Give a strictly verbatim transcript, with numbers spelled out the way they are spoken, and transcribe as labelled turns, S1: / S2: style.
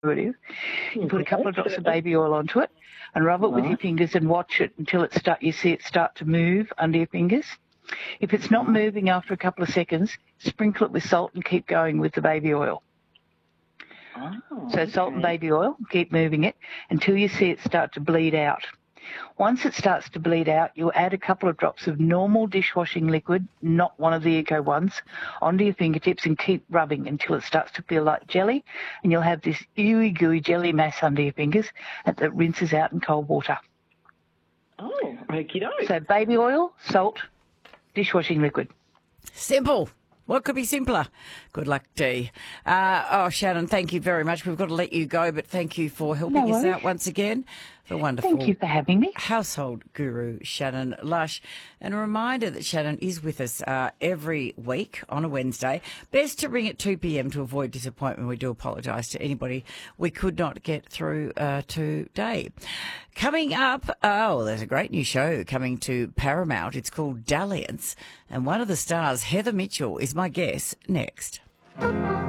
S1: You put a couple of drops of baby oil onto it and rub it with your fingers and watch it until it start. You see it start to move under your fingers. If it's not moving after a couple of seconds, sprinkle it with salt and keep going with the baby oil.
S2: Oh,
S1: so salt
S2: okay.
S1: and baby oil, keep moving it until you see it start to bleed out. Once it starts to bleed out, you'll add a couple of drops of normal dishwashing liquid, not one of the eco ones, onto your fingertips and keep rubbing until it starts to feel like jelly, and you'll have this ooey gooey jelly mass under your fingers that rinses out in cold water.
S2: Oh, okie doke.
S1: So baby oil, salt, dishwashing liquid.
S3: Simple. What could be simpler? Good luck, Dee. Uh, oh, Shannon, thank you very much. We've got to let you go, but thank you for helping
S1: No
S3: us
S1: worries.
S3: out once again. The wonderful
S1: Thank you for having me.
S3: household guru, Shannon Lush. And a reminder that Shannon is with us uh, every week on a Wednesday. Best to ring at two p.m. to avoid disappointment. We do apologise to anybody we could not get through uh, today. Coming up, oh, there's a great new show coming to Paramount. It's called Dalliance. And one of the stars, Heather Mitchell, is my guest next.